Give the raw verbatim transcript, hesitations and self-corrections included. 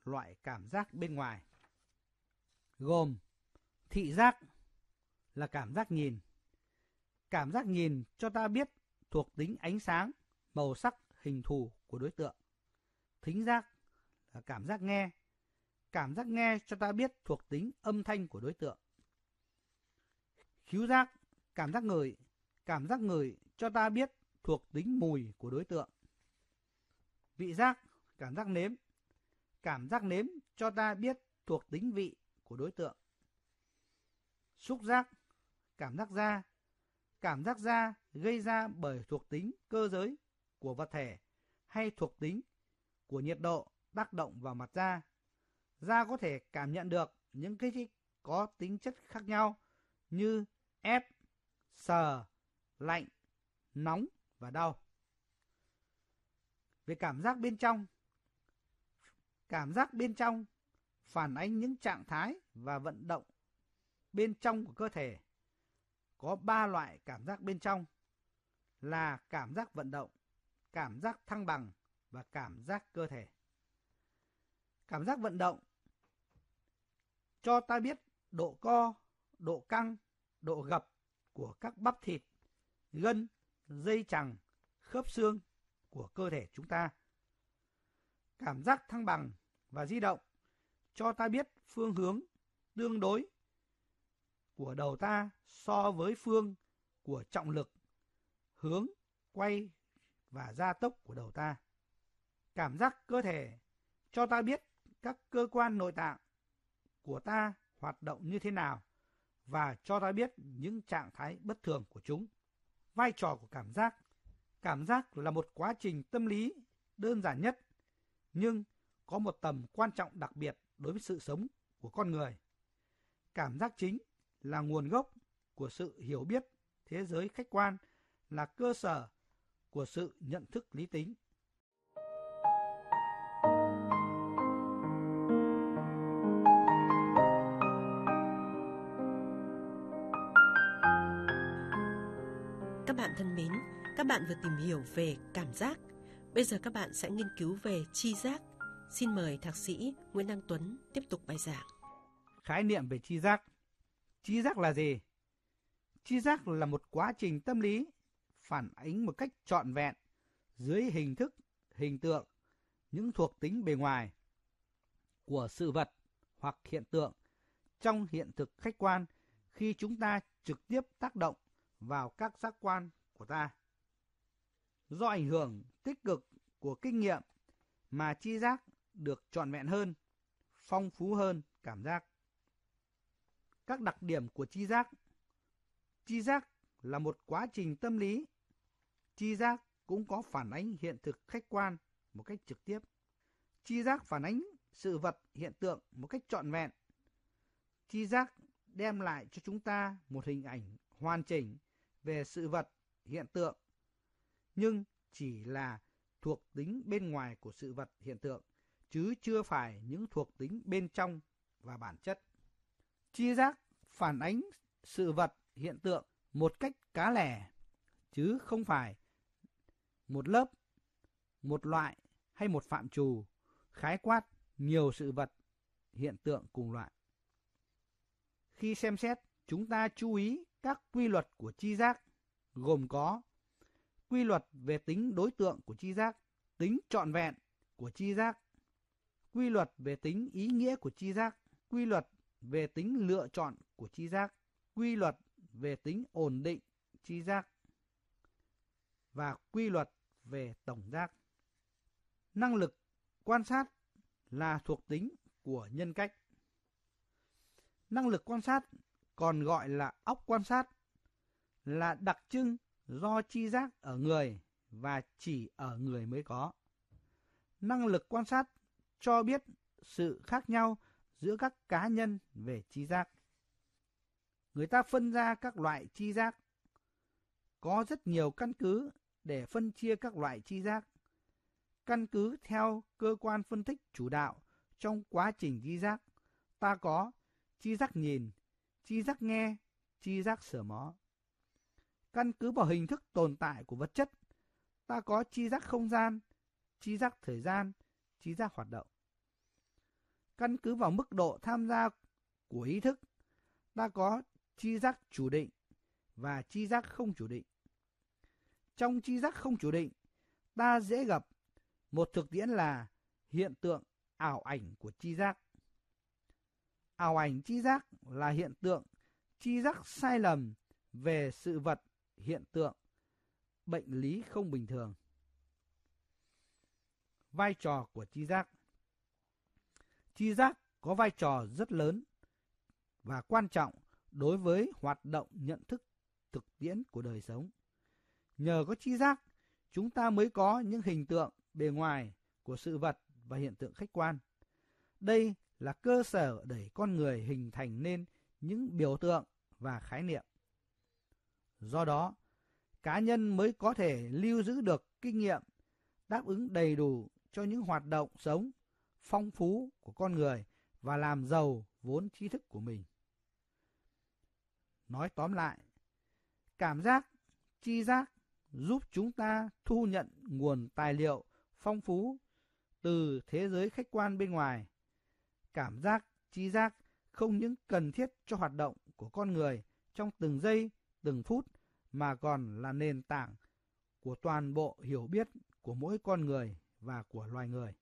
loại cảm giác bên ngoài, gồm thị giác là cảm giác nhìn. Cảm giác nhìn cho ta biết thuộc tính ánh sáng, màu sắc, hình thù của đối tượng. Thính giác là cảm giác nghe. Cảm giác nghe cho ta biết thuộc tính âm thanh của đối tượng. Khứu giác, cảm giác ngửi. Cảm giác ngửi cho ta biết thuộc tính mùi của đối tượng. Vị giác, cảm giác nếm. Cảm giác nếm cho ta biết thuộc tính vị của đối tượng. Xúc giác, cảm giác da. Cảm giác da gây ra bởi thuộc tính cơ giới của vật thể hay thuộc tính của nhiệt độ tác động vào mặt da. Da có thể cảm nhận được những kích thích có tính chất khác nhau như ép, sờ, lạnh, nóng và đau. Về cảm giác bên trong, cảm giác bên trong phản ánh những trạng thái và vận động bên trong của cơ thể. Có ba loại cảm giác bên trong là cảm giác vận động, cảm giác thăng bằng và cảm giác cơ thể. Cảm giác vận động cho ta biết độ co, độ căng, độ gập của các bắp thịt, gân, dây chằng, khớp xương của cơ thể chúng ta. Cảm giác thăng bằng và di động cho ta biết phương hướng tương đối của đầu ta so với phương của trọng lực, hướng, quay và gia tốc của đầu ta. Cảm giác cơ thể cho ta biết các cơ quan nội tạng của ta hoạt động như thế nào và cho ta biết những trạng thái bất thường của chúng. Vai trò của cảm giác. Cảm giác là một quá trình tâm lý đơn giản nhất, nhưng có một tầm quan trọng đặc biệt đối với sự sống của con người. Cảm giác chính là nguồn gốc của sự hiểu biết thế giới khách quan, là cơ sở của sự nhận thức lý tính. Các bạn thân mến, các bạn vừa tìm hiểu về cảm giác. Bây giờ các bạn sẽ nghiên cứu về tri giác. Xin mời Thạc sĩ Nguyễn Đăng Tuấn tiếp tục bài giảng. Khái niệm về tri giác. Tri giác là gì? Tri giác là một quá trình tâm lý phản ánh một cách trọn vẹn dưới hình thức, hình tượng, những thuộc tính bề ngoài của sự vật hoặc hiện tượng trong hiện thực khách quan khi chúng ta trực tiếp tác động vào các giác quan của ta. Do ảnh hưởng tích cực của kinh nghiệm mà tri giác được trọn vẹn hơn, phong phú hơn cảm giác. Các đặc điểm của tri giác. Tri giác là một quá trình tâm lý. Tri giác cũng có phản ánh hiện thực khách quan một cách trực tiếp. Tri giác phản ánh sự vật hiện tượng một cách trọn vẹn. Tri giác đem lại cho chúng ta một hình ảnh hoàn chỉnh về sự vật hiện tượng, nhưng chỉ là thuộc tính bên ngoài của sự vật hiện tượng, chứ chưa phải những thuộc tính bên trong và bản chất. Tri giác phản ánh sự vật hiện tượng một cách cá lẻ, chứ không phải một lớp, một loại hay một phạm trù khái quát nhiều sự vật hiện tượng cùng loại. Khi xem xét, chúng ta chú ý các quy luật của tri giác, gồm có quy luật về tính đối tượng của tri giác, tính trọn vẹn của tri giác, quy luật về tính ý nghĩa của tri giác, quy luật về tính lựa chọn của tri giác, quy luật về tính ổn định tri giác và quy luật về tổng giác. Năng lực quan sát là thuộc tính của nhân cách. Năng lực quan sát, còn gọi là óc quan sát, là đặc trưng do tri giác ở người và chỉ ở người mới có. Năng lực quan sát cho biết sự khác nhau giữa các cá nhân về tri giác. Người ta phân ra các loại tri giác. Có rất nhiều căn cứ để phân chia các loại tri giác. Căn cứ theo cơ quan phân tích chủ đạo trong quá trình tri giác, ta có tri giác nhìn, tri giác nghe, tri giác sờ mó. Căn cứ vào hình thức tồn tại của vật chất, ta có tri giác không gian, tri giác thời gian, tri giác hoạt động. Căn cứ vào mức độ tham gia của ý thức, ta có tri giác chủ định và tri giác không chủ định. Trong tri giác không chủ định, ta dễ gặp một thực tiễn là hiện tượng ảo ảnh của tri giác. Ảo ảnh tri giác là hiện tượng tri giác sai lầm về sự vật, hiện tượng, bệnh lý không bình thường. Vai trò của tri giác. Tri giác có vai trò rất lớn và quan trọng đối với hoạt động nhận thức thực tiễn của đời sống. Nhờ có tri giác, chúng ta mới có những hình tượng bề ngoài của sự vật và hiện tượng khách quan. Đây là cơ sở để con người hình thành nên những biểu tượng và khái niệm. Do đó, cá nhân mới có thể lưu giữ được kinh nghiệm, đáp ứng đầy đủ cho những hoạt động sống phong phú của con người và làm giàu vốn tri thức của mình. Nói tóm lại, cảm giác, tri giác giúp chúng ta thu nhận nguồn tài liệu phong phú từ thế giới khách quan bên ngoài. Cảm giác, tri giác không những cần thiết cho hoạt động của con người trong từng giây, từng phút, mà còn là nền tảng của toàn bộ hiểu biết của mỗi con người và của loài người.